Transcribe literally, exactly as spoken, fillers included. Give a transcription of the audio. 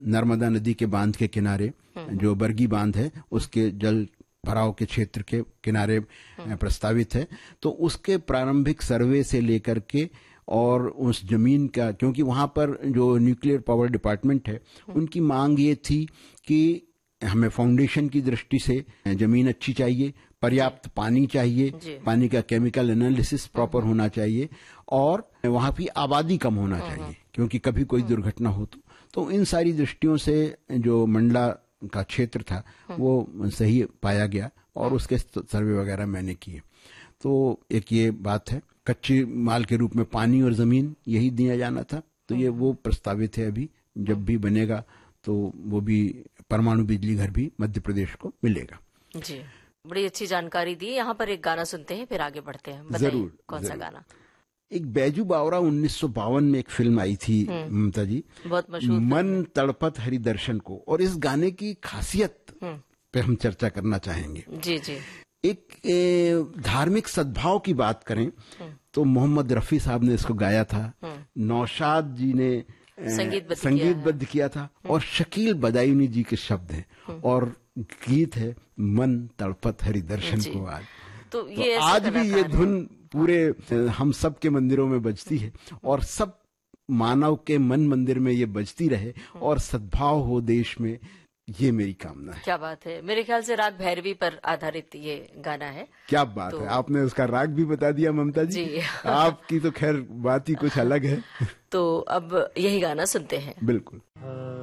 नर्मदा नदी के बांध के किनारे, जो बरगी बांध है उसके जल भराव के क्षेत्र के किनारे प्रस्तावित है। तो उसके प्रारंभिक सर्वे से लेकर के और उस जमीन का, क्योंकि वहां पर जो न्यूक्लियर पावर डिपार्टमेंट है उनकी मांग ये थी कि हमें फाउंडेशन की दृष्टि से जमीन अच्छी चाहिए, पर्याप्त पानी चाहिए, पानी का केमिकल एनालिसिस प्रॉपर होना चाहिए और वहां की आबादी कम होना चाहिए क्योंकि कभी कोई दुर्घटना हो तो, तो इन सारी दृष्टियों से जो मंडला का क्षेत्र था वो सही पाया गया और उसके सर्वे वगैरह मैंने किए। तो एक ये बात है, कच्चे माल के रूप में पानी और जमीन यही दिया जाना था। तो ये वो प्रस्तावित है अभी, जब भी बनेगा तो वो भी परमाणु बिजली घर भी मध्य प्रदेश को मिलेगा। जी, बड़ी अच्छी जानकारी दी। यहाँ पर एक गाना सुनते हैं फिर आगे बढ़ते हैं। जरूर। कौन जरूर। सा गाना? एक बैजू बावरा उन्नीस सौ बावन में एक फिल्म आई थी ममता जी, बहुत मशहूर, मन तड़पत हरि दर्शन को, और इस गाने की खासियत पे हम चर्चा करना चाहेंगे। जी जी। एक धार्मिक सद्भाव की बात करें तो मोहम्मद रफी साहब ने इसको गाया था, नौशाद जी ने संगीतबद्ध संगीतबद्ध किया था और शकील बदायूनी जी के शब्द हैं और गीत है मन तड़पत हरि दर्शन को। आज तो, ये तो आज भी ये धुन पूरे हम सब के मंदिरों में बजती है और सब मानव के मन मंदिर में ये बजती रहे और सद्भाव हो देश में, ये मेरी कामना है। क्या बात है। मेरे ख्याल से राग भैरवी पर आधारित ये गाना है। क्या बात तो, है, आपने उसका राग भी बता दिया ममता जी, जी। आपकी तो खैर बात ही कुछ अलग है। तो अब यही गाना सुनते हैं। बिल्कुल।